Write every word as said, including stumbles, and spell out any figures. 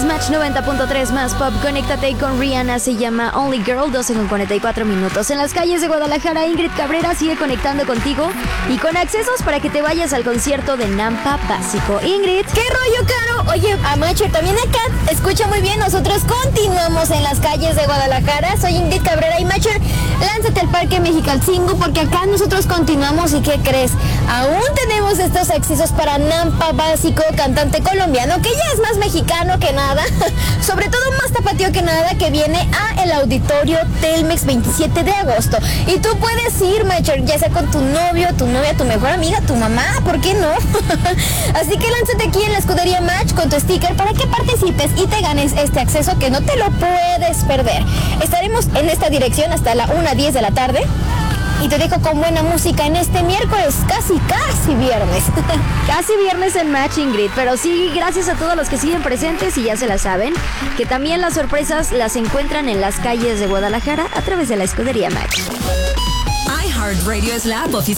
Match noventa punto tres más pop. Conéctate con Rihanna, se llama Only Girl, doce con cuarenta y cuatro minutos. En las calles de Guadalajara, Ingrid Cabrera sigue conectando contigo y con accesos para que te vayas al concierto de Nampa Básico. Ingrid. ¿Qué rollo, Caro? Oye, a Macher también acá. Escucha muy bien, nosotros continuamos en las calles de Guadalajara. Soy Ingrid Cabrera y Macher, lánzate al Parque Mexicalcingo porque acá nosotros continuamos. ¿Y qué crees? Aún tenemos estos accesos para Nampa Básico, cantante colombiano que ya es más mexicano que nada, sobre todo más tapatío que nada, que viene a el Auditorio Telmex veintisiete de agosto. Y tú puedes ir, Macher, ya sea con tu novio, tu novia, tu mejor amiga, tu mamá, ¿por qué no? Así que lánzate aquí en la escudería Match con tu sticker para que participes y te ganes este acceso que no te lo puedes perder. Estaremos en esta dirección hasta la una diez de la tarde. Y te dejo con buena música en este miércoles, casi, casi viernes. Casi viernes en Match, Ingrid. Pero sí, gracias a todos los que siguen presentes y ya se la saben, que también las sorpresas las encuentran en las calles de Guadalajara a través de la escudería Match. iHeartRadio es la app oficial